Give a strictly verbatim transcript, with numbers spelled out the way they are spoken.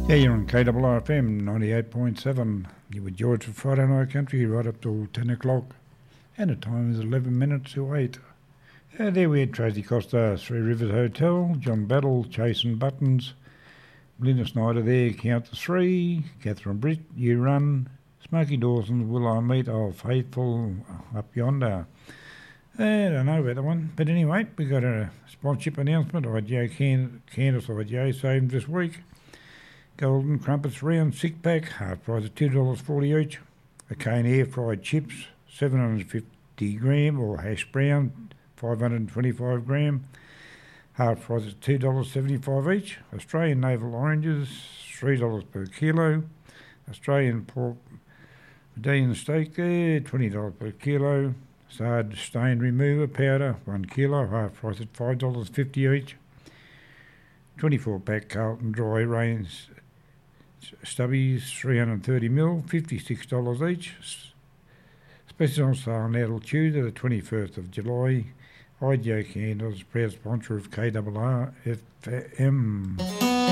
Yeah, you're on K R R F M ninety-eight point seven. You were George for Friday Night Country right up till ten o'clock. And the time is eleven minutes to eight. Uh, there we had Tracy Costa, Three Rivers Hotel, John Battle, Chasing Buttons, Linda Snyder there, Count to Three, Catherine Britt, You Run, Smokey Dawson, Will I Meet, Oh Faithful, Up Yonder. Uh, I don't know about that one. But anyway, we got a sponsorship announcement. I J Can- Candice I J saved this week. Golden Crumpets round six pack, half price of two dollars forty each. A cane air fried chips, seven hundred fifty gram, or hash brown, five hundred twenty-five gram. Half price is two dollars seventy-five each. Australian navel oranges, three dollars per kilo. Australian pork medallion steak there, twenty dollars per kilo. Sard stain remover powder, one kilo, half price at five dollars fifty each. twenty-four pack Carlton dry range stubbies, three hundred thirty mil, fifty-six dollars each. Special on sale now Tuesday, the twenty-first of July. I J Candles, proud sponsor of K R R F M.